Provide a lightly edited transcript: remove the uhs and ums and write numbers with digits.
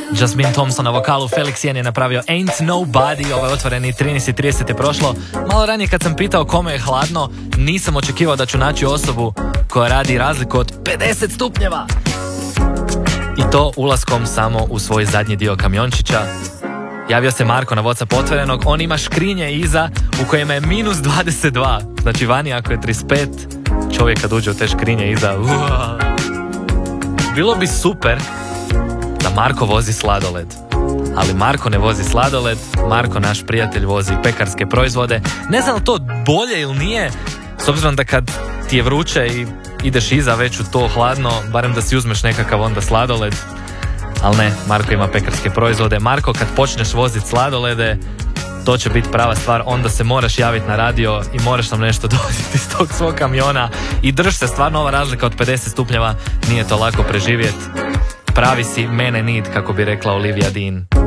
Jasmine Thompson na vokalu, Felix Jen je napravio Ain't Nobody, ovaj otvoreni 13:30 je prošlo. Malo ranije kad sam pitao kome je hladno, nisam očekivao da ću naći osobu koja radi razliku od 50 stupnjeva. I to ulaskom samo u svoj zadnji dio kamiončića. Javio se Marko na WhatsApp otvorenog, on ima škrinje iza u kojima je minus 22. Znači vani ako je 35, čovjek kad uđe u te škrinje iza, bilo bi super da Marko vozi sladoled. Ali Marko ne vozi sladoled, Marko naš prijatelj vozi pekarske proizvode. Ne znam li to bolje ili nije, s obzirom da kad ti je vruće i ideš iza već u to hladno, barem da si uzmeš nekakav onda sladoled. Ali ne, Marko ima pekarske proizvode. Marko, kad počneš voziti sladolede, to će biti prava stvar, onda se moraš javiti na radio i moraš nam nešto dovoziti iz tog svog kamiona i drž se, stvarno ova razlika od 50 stupnjeva nije to lako preživjeti. Pravi si mene need, kako bi rekla Olivia Dean.